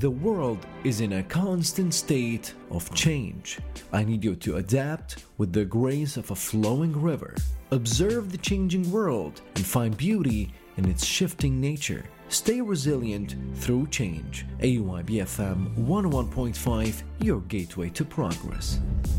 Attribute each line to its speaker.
Speaker 1: The world is in a constant state of change. I need you to adapt with the grace of a flowing river. Observe the changing world and find beauty in its shifting nature. Stay resilient through change. AYB FM 101.5, your gateway to progress.